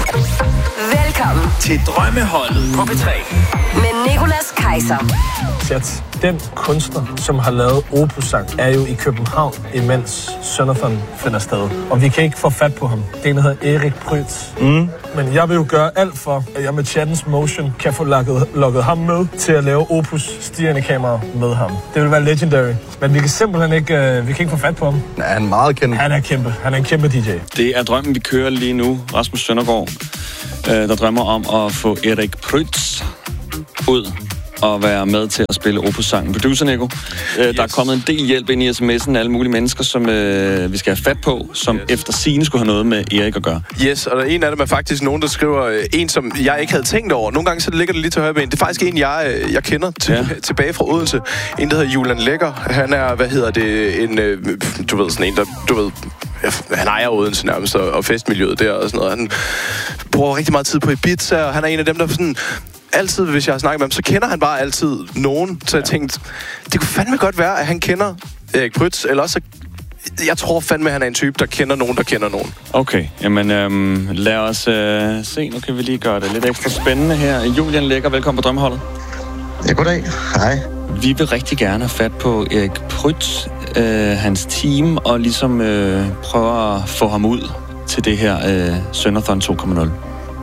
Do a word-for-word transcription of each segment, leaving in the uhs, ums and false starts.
Velkommen til Drømmeholdet på P tre. Med Nicolas Kaiser. At den kunstner, som har lavet Opus-sang, er jo i København, imens Sønderthon finder sted. Og vi kan ikke få fat på ham. Det ene hedder Erik Prytz. Mm. Men jeg vil jo gøre alt for, at jeg med chattens motion kan få lukket, lukket ham med til at lave Opus-stigende kamera med ham. Det vil være legendary. Men vi kan simpelthen ikke, uh, vi kan ikke få fat på ham. Ja, han er meget kendt. Han er kæmpe. Han er en kæmpe D J. Det er drømmen, vi kører lige nu. Rasmus Søndergaard, øh, der drømmer om at få Erik Prytz ud og være med til at spille Opus-sangen. Producer Nico, øh, yes. Der er kommet en del hjælp ind i sms'en af alle mulige mennesker, som øh, vi skal have fat på, som yes. efter sigende skulle have noget med Erik at gøre. Yes, og der er en af dem er faktisk nogen, der skriver øh, en, som jeg ikke havde tænkt over. Nogle gange så ligger det lige til højre ben. Det er faktisk en, jeg, øh, jeg kender til, ja. tilbage fra Odense. En, der hedder Julian Lækker. Han er, hvad hedder det, en, øh, du ved, sådan en, der, du ved, han ejer Odense nærmest, og, og festmiljøet der og sådan noget. Han bruger rigtig meget tid på Ibiza, og han er en af dem, der sådan... Altid, hvis jeg har snakket med ham, så kender han bare altid nogen. Så jeg tænkte, det kunne fandme godt være, at han kender Erik Prytz, eller også, jeg tror fandme, at han er en type, der kender nogen, der kender nogen. Okay, jamen øhm, lad os øh, se, nu kan vi lige gøre det lidt ekstra spændende her. Julian Lækker, velkommen på Drømmeholdet. Ja, goddag. Hej. Vi vil rigtig gerne have fat på Erik Prytz, øh, hans team, og ligesom øh, prøve at få ham ud til det her øh, Sønderthon to punkt nul.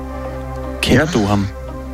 Kender ja. du ham?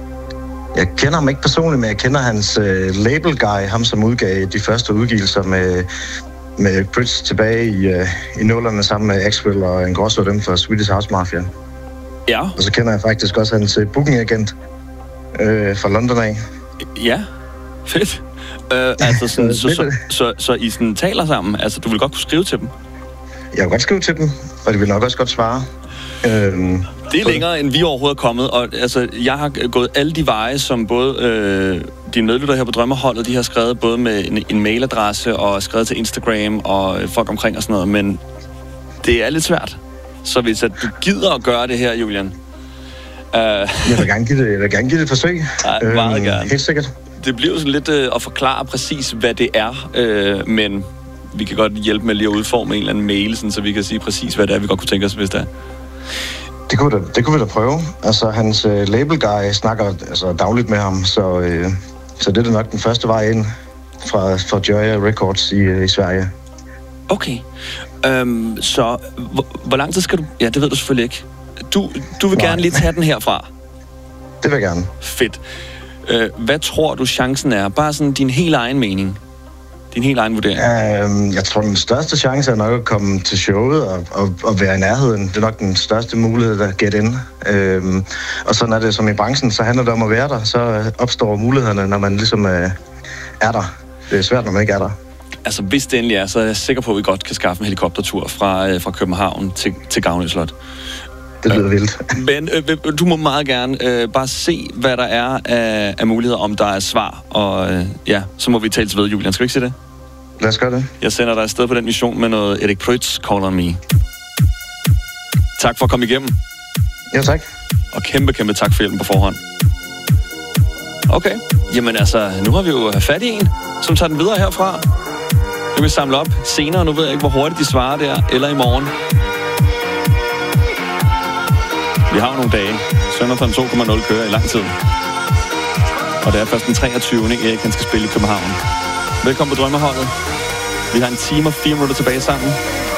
Jeg kender ham ikke personligt, men jeg kender hans øh, label guy, ham som udgav de første udgivelser med, med Prytz tilbage i, øh, i nullerne sammen med Axwell og en grosso dem for Swedish House Mafia. Ja. Og så kender jeg faktisk også hans øh, bookingagent øh, fra London af. Ja, fedt. Øh, altså sådan, så, så, så, så, så I sådan taler sammen? Altså, du vil godt kunne skrive til dem? Jeg vil godt skrive til dem, og de vil nok også godt svare. Øhm, det er længere, end vi overhovedet er kommet, og altså, jeg har gået alle de veje, som både øh, dine medlytter her på Drømmeholdet, de har skrevet både med en, en mailadresse og skrevet til Instagram og folk omkring og sådan noget, men det er lidt svært. Så hvis at du gider at gøre det her, Julian... Øh, jeg vil gerne give det, jeg vil gerne give det et forsøg. Nej, meget øhm, gerne. Helt sikkert. Det bliver jo sådan lidt øh, at forklare præcis, hvad det er, øh, men vi kan godt hjælpe med lige at udforme en eller anden mail, sådan, så vi kan sige præcis, hvad det er, vi godt kunne tænke os, hvis det er. Det kunne, da, det kunne vi da prøve. Altså, hans uh, label guy snakker altså, dagligt med ham, så, uh, så det er da nok den første vej ind fra, fra Joya Records i, uh, i Sverige. Okay. Um, så hvor, hvor lang tid skal du... Ja, det ved du selvfølgelig ikke. Du, du vil Nej. gerne lige tage den herfra. Det vil jeg gerne. Fedt. Uh, hvad tror du chancen er? Bare sådan din helt egen mening. Din helt egen vurdering. Uh, jeg tror, den største chance er nok at komme til showet og, og, og være i nærheden. Det er nok den største mulighed, der get in. Uh, og så når det som i branchen, så handler det om at være der. Så opstår mulighederne, når man ligesom uh, er der. Det er svært, når man ikke er der. Altså, hvis det endelig er, så er jeg sikker på, at vi godt kan skaffe en helikoptertur fra, øh, fra København til, til Gavnø Slot. Det lyder øh, vildt. Men øh, du må meget gerne øh, bare se, hvad der er af, af muligheder, om der er svar. Og øh, ja, så må vi tale til ved, Julian. Skal vi ikke sige det? Lad os gøre det. Jeg sender dig afsted på den mission med noget Erik Prytz, Call on Me. Tak for at komme igennem. Ja, tak. Og kæmpe, kæmpe tak for hjælpen på forhånd. Okay. Jamen altså, nu har vi jo fat i en, som tager den videre herfra. Nu kan vi samle op senere. Nu ved jeg ikke, hvor hurtigt de svarer der, eller i morgen. Vi har jo nogle dage. Sønderthon to punkt nul kører i lang tid. Og det er først den treogtyvende Erik, han skal spille i København. Velkommen på Drømmeholdet. Vi har en time og fire minutter tilbage sammen.